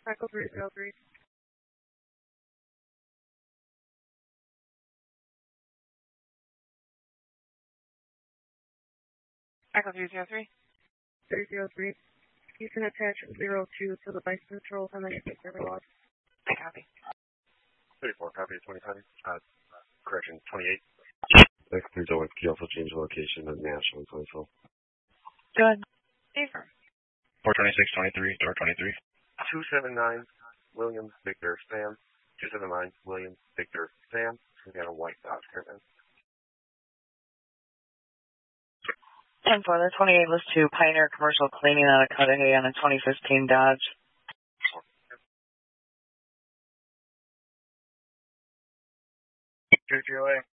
Echo 303. Echo 303. 303. You can attach 02 to the bike control and then you take every log. Copy. 34, copy of 2020. Correction, 28. X30 key also changed location to national info. Good. Safer. 42623, door 23. 279, William Victor Sam. 279, William Victor Sam. We got a white Dodge Caravan. 10-4, the 28 was to Pioneer Commercial Cleaning out of Cudahy on a 2015 Dodge. Two,